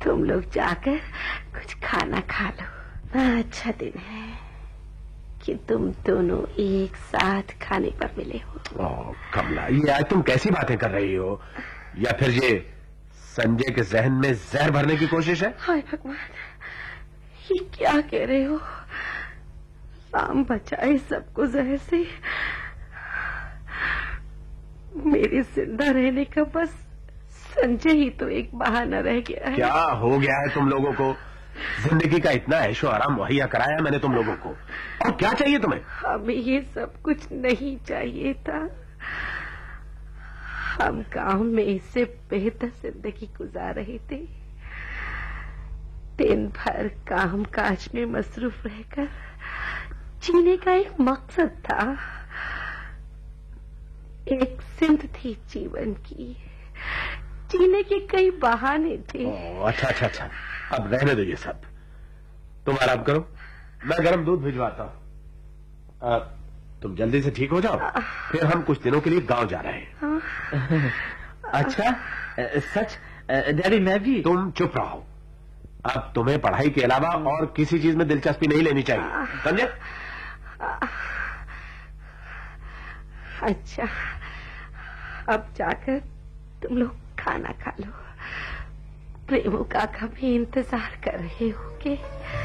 तुम लोग जाकर कुछ खाना खा लो। अच्छा दिन है कि तुम दोनों एक साथ खाने पर मिले हो। कमला, ये आज तुम कैसी बातें कर रही हो? या फिर ये संजय के जहन में जहर भरने की कोशिश है? हाय भगवान, ये क्या कह रहे हो? राम बचाए सबको जहर से। मेरे जिंदा रहने का बस संजय ही तो एक बहाना रह गया है। क्या हो गया है तुम लोगों को? जिंदगी का इतना ऐशो आराम मुहैया कराया मैंने तुम लोगों को, और क्या चाहिए तुम्हें? हमें ये सब कुछ नहीं चाहिए था। हम गांव में इससे बेहतर जिंदगी गुजार रहे थे। दिन भर काम काज में मसरूफ रहकर जीने का एक मकसद था, एक सिंध थी जीवन की, जीने के कई बहाने थे। अच्छा, अब रहने दो ये सब। तुम आराम करो, मैं गर्म दूध भिजवाता हूँ। तुम जल्दी से ठीक हो जाओ, फिर हम कुछ दिनों के लिए गांव जा रहे हैं। अच्छा, सच? डैडी मैं भी। तुम चुप रहो। अब तुम्हें पढ़ाई के अलावा और किसी चीज में दिलचस्पी नहीं लेनी चाहिए, समझे? अच्छा, अब जाकर तुम लोग खाना खा लो। प्रेमू काका भी इंतजार कर रहे होंगे।